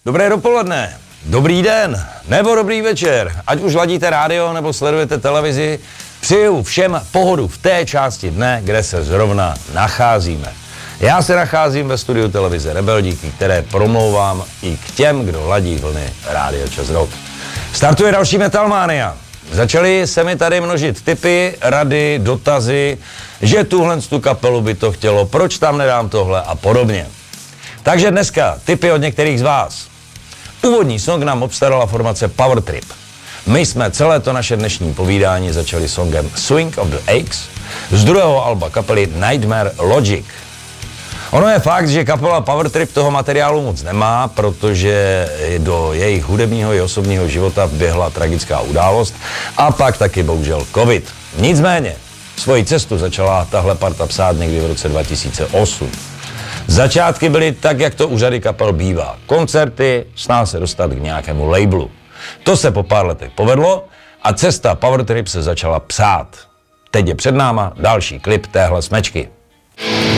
Dobré dopoledne, dobrý den, nebo dobrý večer. Ať už ladíte rádio, nebo sledujete televizi, přeju všem pohodu v té části dne, kde se zrovna nacházíme. Já se nacházím ve studiu televize Rebel, díky které promlouvám i k těm, kdo ladí vlny Rádio Čas Rock. Startuje další Metalmania. Začaly se mi tady množit tipy, rady, dotazy, že tuhle tu kapelu by to chtělo, proč tam nedám tohle a podobně. Takže dneska tipy od některých z vás. Úvodní song nám obstarala formace Power Trip. My jsme celé to naše dnešní povídání začali songem Swing of the Axe z druhého alba kapely Nightmare Logic. Ono je fakt, že kapela Power Trip toho materiálu moc nemá, protože do jejich hudebního i osobního života vběhla tragická událost a pak taky bohužel covid. Nicméně, svoji cestu začala tahle parta psát někdy v roce 2008. Začátky byly tak, jak to u řady kapel bývá. Koncerty, snaha se dostat k nějakému labelu. To se po pár letech povedlo a cesta Power Trip se začala psát. Teď je před náma další klip téhle smečky.